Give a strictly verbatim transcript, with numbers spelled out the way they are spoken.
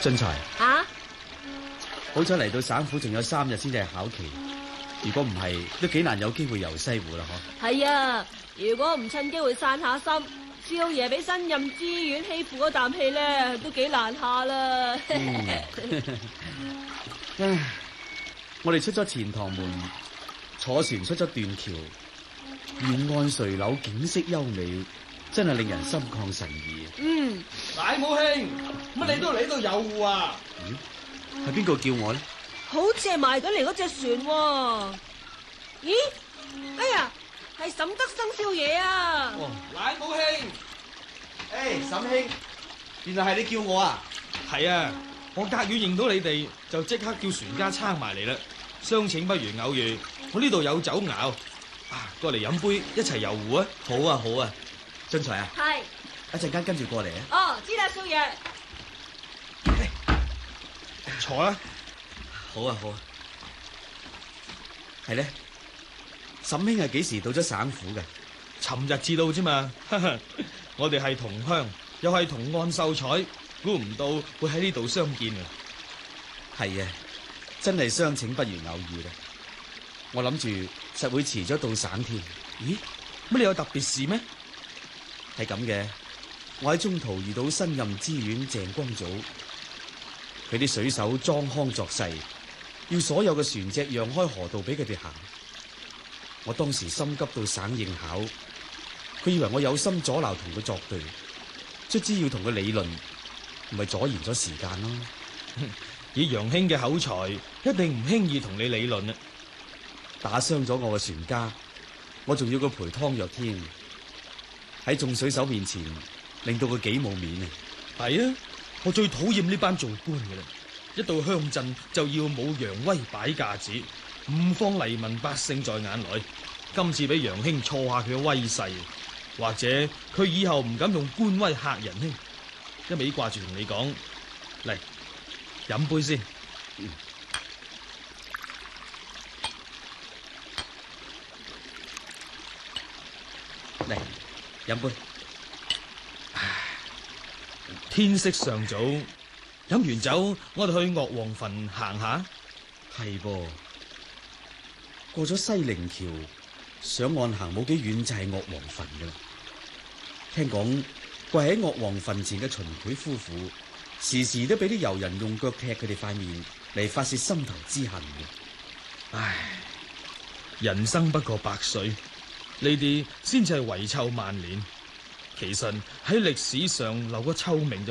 俊才啊！ 好彩嚟到省府仲有三日先至係考期，如果唔係，都幾難有機會遊西湖啦。嗬。 係啊，如果唔趁機會散下心，少爺俾新任知縣欺負嗰啖氣咧，都幾難下啦。 唉，我哋出咗錢塘門，坐船出咗斷橋，沿岸垂柳景色優美，真係令人心曠神怡。 嗯， 大武兄，乜你都嚟到有戶啊？ 咦，係邊個叫我咧？ 好似係埋緊嚟嗰隻船喎。咦，哎呀，係沈德生少爺啊！ 哦，大武兄， 誒，沈兄，原來係你叫我啊？ 係啊，我隔遠認到你哋，就即刻叫船家撐埋嚟啦。相請不如偶遇，我呢度有酒肴，啊，過嚟飲杯，一齊遊湖啊！ 好啊，好啊，俊才啊， 係， 一陣間跟住過嚟啊。 哦，知啦，少爺。 坐啦。 好啊，好啊。係咧，沈兄係幾時到咗省府嘅？ 尋日至到啫嘛。我哋係同鄉，又係同岸秀才，估唔到會喺呢度相見啊！ 係啊，真係相請不如偶遇啦。我諗住實會遲咗到省添。 咦？乜你有特別事咩？ 係咁嘅，我喺中途遇到新任知縣鄭光祖，佢啲水手裝腔作勢，要所有嘅船隻讓開河道俾佢哋行。我當時心急到省應考，佢以為我有心阻撓同佢作對，卒之要同佢理論，咪阻延咗時間咯。 以楊兄嘅口才，一定唔輕易同你理論啊！ 打傷咗我嘅船家，我仲要佢賠湯藥添，喺眾水手面前令到佢幾冇面啊！ 係啊，我最討厭呢班做官嘅啦，一到鄉鎮就要舞揚威擺架子，唔放黎民百姓在眼內。今次俾楊兄挫下佢嘅威勢，或者佢以後唔敢用官威嚇人呢，一味掛住同你講，嚟飲杯先。 嗯嚟飲杯。 天色尚早，飲完酒我哋去岳王墳行下。 係噃，過咗西靈橋上岸行冇幾遠就係岳王墳噶啦。聽講跪喺岳王墳前嘅秦檜夫婦，時時都俾啲遊人用腳踢佢哋塊面嚟發洩心頭之恨嘅。 唉，人生不過百歲，呢啲先至係遺臭萬年。其實喺歷史上留個臭名就